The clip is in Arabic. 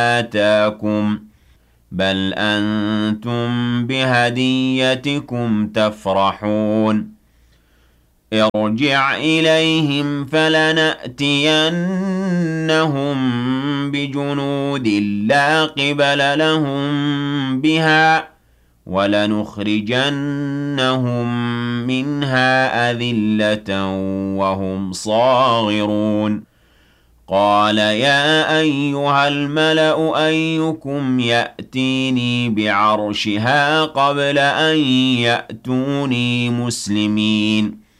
آتاكم بل أنتم بهديتكم تفرحون ارجع إليهم فلنأتينهم بجنود لا قبل لهم بها ولنخرجنهم منها أذلة وهم صاغرون قال يا أيها الملأ أيكم يأتيني بعرشها قبل أن يأتوني مسلمين